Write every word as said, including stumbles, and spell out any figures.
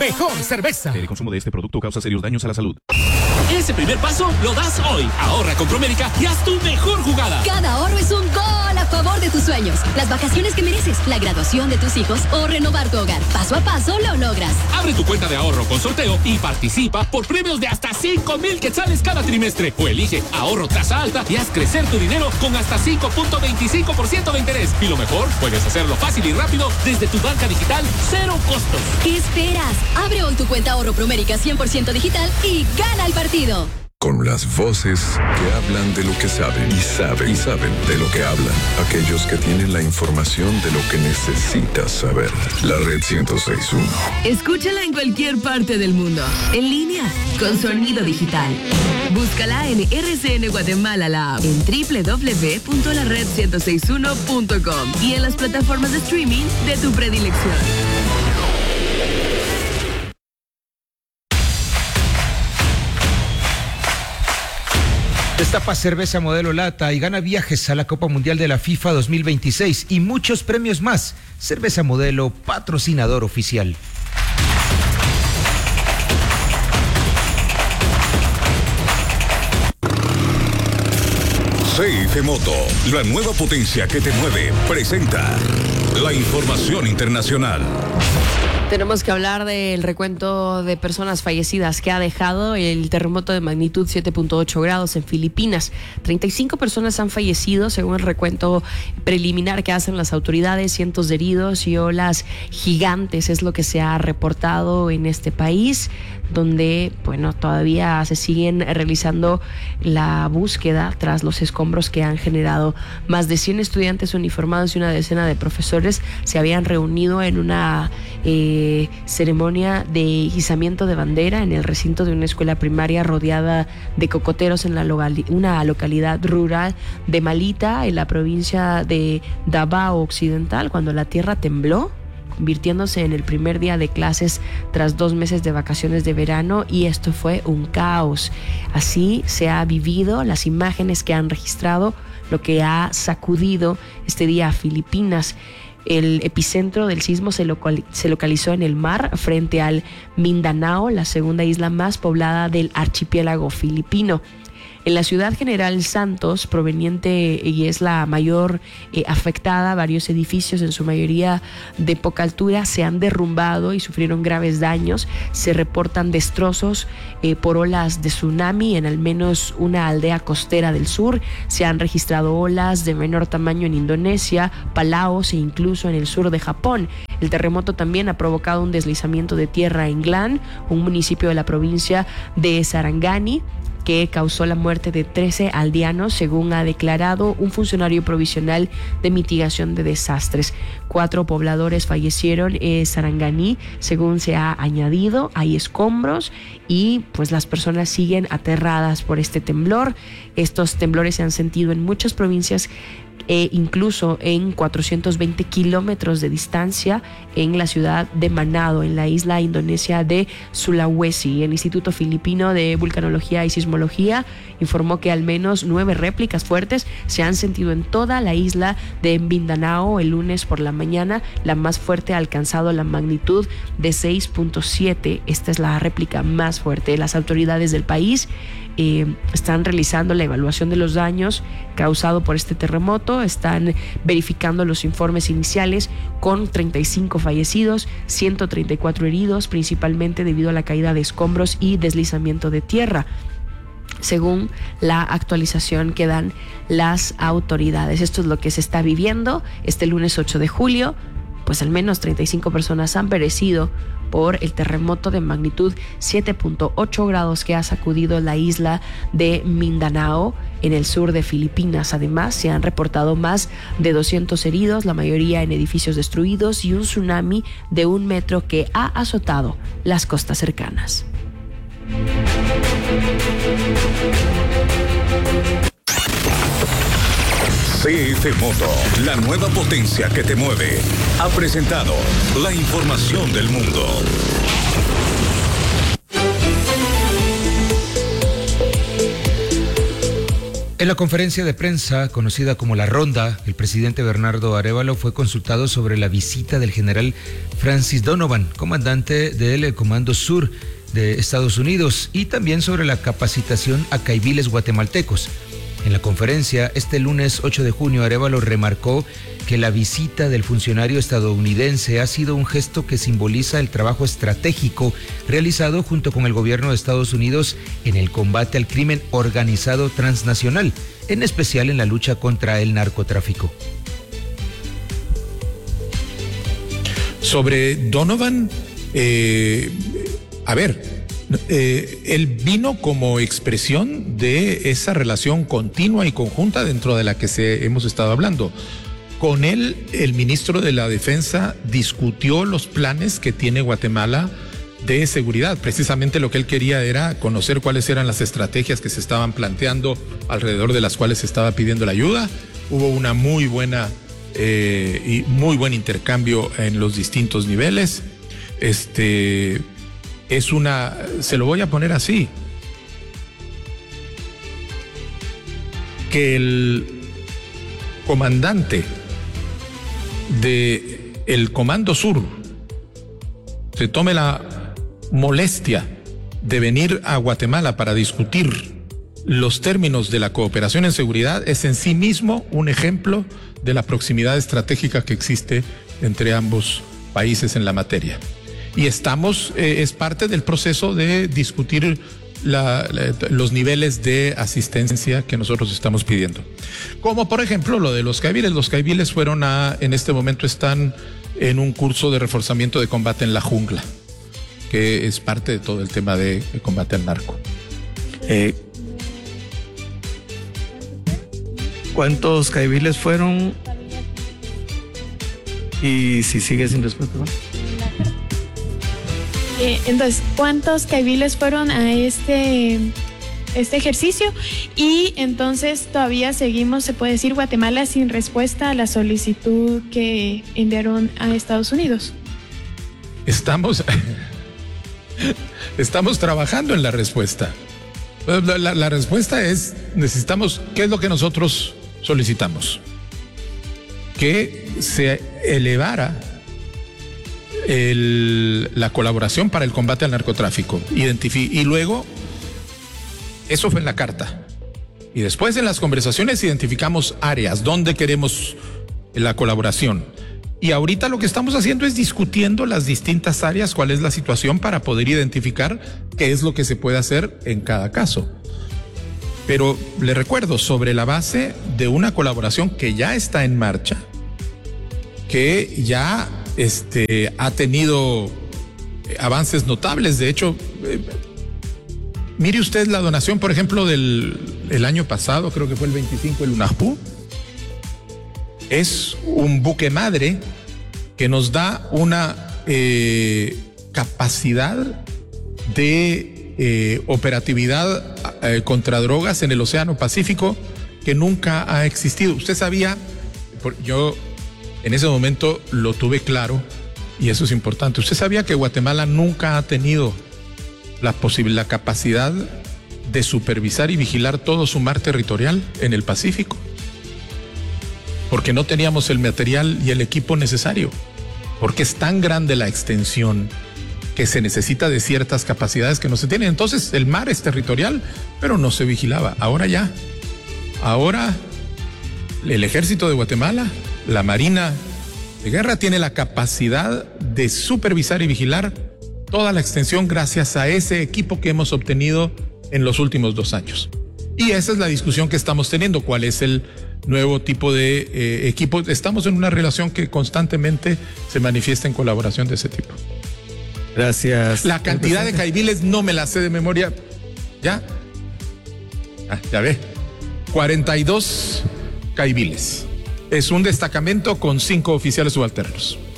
mejor cerveza. El consumo de este producto causa serios daños a la salud. Ese primer paso lo das hoy. Ahorra con Promedica y haz tu mejor jugada. Cada ahorro es un gol a favor de tus sueños. Las vacaciones que mereces, la graduación de tus hijos o renovar tu hogar. Paso a paso lo logras. Abre tu cuenta de ahorro con sorteo y participa por premios de hasta cinco mil quetzales cada trimestre. O elige ahorro tasa alta y haz crecer tu dinero con hasta cinco punto veinticinco por ciento de interés. Y lo mejor, puedes hacerlo fácil y rápido desde tu banca digital, cero costos. ¿Qué esperas? Abre hoy tu cuenta ahorro Promedica cien por ciento digital y gana el partido. Con las voces que hablan de lo que saben y saben y saben de lo que hablan. Aquellos que tienen la información de lo que necesitas saber. La Red ciento seis punto uno. Escúchala en cualquier parte del mundo. En línea, con sonido digital. Búscala en R C N Guatemala la app, en doble u doble u doble u punto la red ciento sesenta y uno punto com y en las plataformas de streaming de tu predilección. Destapa cerveza modelo lata y gana viajes a la Copa Mundial de la FIFA dos mil veintiséis y muchos premios más. Cerveza modelo, patrocinador oficial. C F Moto, la nueva potencia que te mueve, presenta la información internacional. Tenemos que hablar del recuento de personas fallecidas que ha dejado el terremoto de magnitud siete punto ocho grados en Filipinas. treinta y cinco personas han fallecido según el recuento preliminar que hacen las autoridades, cientos de heridos y olas gigantes es lo que se ha reportado en este país, donde bueno, todavía se siguen realizando la búsqueda tras los escombros que han generado. Más de cien estudiantes uniformados y una decena de profesores se habían reunido en una eh, ceremonia de izamiento de bandera en el recinto de una escuela primaria rodeada de cocoteros en la local, una localidad rural de Malita, en la provincia de Davao Occidental, cuando la tierra tembló, convirtiéndose en el primer día de clases tras dos meses de vacaciones de verano, y esto fue un caos. Así se ha vivido las imágenes que han registrado lo que ha sacudido este día a Filipinas. El epicentro del sismo se, local, se localizó en el mar frente al Mindanao, la segunda isla más poblada del archipiélago filipino. En la ciudad General Santos, proveniente y es la mayor eh, afectada, varios edificios, en su mayoría de poca altura, se han derrumbado y sufrieron graves daños. Se reportan destrozos eh, por olas de tsunami en al menos una aldea costera del sur. Se han registrado olas de menor tamaño en Indonesia, Palaos e incluso en el sur de Japón. El terremoto también ha provocado un deslizamiento de tierra en Glan, un municipio de la provincia de Sarangani, que causó la muerte de trece aldeanos, según ha declarado un funcionario provisional de mitigación de desastres. Cuatro pobladores fallecieron en Sarangani, según se ha añadido. Hay escombros y pues las personas siguen aterradas por este temblor. Estos temblores se han sentido en muchas provincias, e incluso en cuatrocientos veinte kilómetros de distancia en la ciudad de Manado, en la isla indonesia de Sulawesi. El Instituto Filipino de Vulcanología y Sismología informó que al menos nueve réplicas fuertes se han sentido en toda la isla de Mindanao el lunes por la mañana. La más fuerte ha alcanzado la magnitud de seis punto siete. Esta es la réplica más fuerte. Las autoridades del país eh, están realizando la evaluación de los daños causados por este terremoto. Están verificando los informes iniciales con treinta y cinco fallecidos, ciento treinta y cuatro heridos, principalmente debido a la caída de escombros y deslizamiento de tierra, según la actualización que dan las autoridades. Esto es lo que se está viviendo este lunes ocho de julio. Pues al menos treinta y cinco personas han perecido por el terremoto de magnitud siete punto ocho grados que ha sacudido la isla de Mindanao en el sur de Filipinas. Además, se han reportado más de doscientos heridos, la mayoría en edificios destruidos, y un tsunami de un metro que ha azotado las costas cercanas. C F Moto, la nueva potencia que te mueve, ha presentado la información del mundo. En la conferencia de prensa, conocida como La Ronda, el presidente Bernardo Arévalo fue consultado sobre la visita del general Francis Donovan, comandante del Comando Sur de Estados Unidos, y también sobre la capacitación a caibiles guatemaltecos. En la conferencia, este lunes ocho de junio, Arévalo remarcó que la visita del funcionario estadounidense ha sido un gesto que simboliza el trabajo estratégico realizado junto con el gobierno de Estados Unidos en el combate al crimen organizado transnacional, en especial en la lucha contra el narcotráfico. Sobre Donovan, eh, a ver, eh, él vino como expresión de esa relación continua y conjunta dentro de la que se, hemos estado hablando. Con él, el ministro de la Defensa discutió los planes que tiene Guatemala de seguridad. Precisamente lo que él quería era conocer cuáles eran las estrategias que se estaban planteando, alrededor de las cuales se estaba pidiendo la ayuda. Hubo una muy buena eh, y muy buen intercambio en los distintos niveles. Este es una, se lo voy a poner así, que el comandante de el Comando Sur se tome la molestia de venir a Guatemala para discutir los términos de la cooperación en seguridad es en sí mismo un ejemplo de la proximidad estratégica que existe entre ambos países en la materia. Y estamos, eh, es parte del proceso de discutir La, la, los niveles de asistencia que nosotros estamos pidiendo. Como por ejemplo lo de los caibiles. Los caibiles fueron a, en este momento están en un curso de reforzamiento de combate en la jungla, que es parte de todo el tema de, de combate al narco. Eh, ¿Cuántos caibiles fueron? Y si sigue sin respuesta, ¿no? Eh, entonces, ¿cuántos caibiles fueron a este, este ejercicio? Y entonces todavía seguimos, se puede decir, Guatemala sin respuesta a la solicitud que enviaron a Estados Unidos. Estamos, estamos trabajando en la respuesta. La, la, la respuesta es, necesitamos, ¿qué es lo que nosotros solicitamos? Que se elevara El, la colaboración para el combate al narcotráfico. Identifi- y luego, eso fue en la carta. Y después en las conversaciones identificamos áreas donde queremos la colaboración. Y ahorita lo que estamos haciendo es discutiendo las distintas áreas, cuál es la situación para poder identificar qué es lo que se puede hacer en cada caso. Pero le recuerdo, sobre la base de una colaboración que ya está en marcha, que ya Este, ha tenido avances notables. De hecho, eh, mire usted la donación, por ejemplo, del el año pasado, creo que fue el veinticinco, el UNAJPU. Es un buque madre que nos da una eh, capacidad de eh, operatividad eh, contra drogas en el Océano Pacífico que nunca ha existido. Usted sabía, yo en ese momento lo tuve claro, y eso es importante. ¿Usted sabía que Guatemala nunca ha tenido la posible, la capacidad de supervisar y vigilar todo su mar territorial en el Pacífico? Porque no teníamos el material y el equipo necesario. Porque es tan grande la extensión que se necesita de ciertas capacidades que no se tienen. Entonces el mar es territorial, pero no se vigilaba. Ahora ya. Ahora el ejército de Guatemala, la Marina de Guerra, tiene la capacidad de supervisar y vigilar toda la extensión gracias a ese equipo que hemos obtenido en los últimos dos años. Y esa es la discusión que estamos teniendo, cuál es el nuevo tipo de eh, equipo. Estamos en una relación que constantemente se manifiesta en colaboración de ese tipo. Gracias. La cantidad de caibiles no me la sé de memoria. ¿Ya? Ah, ya ve. cuarenta y dos caibiles. Es un destacamento con cinco oficiales subalternos.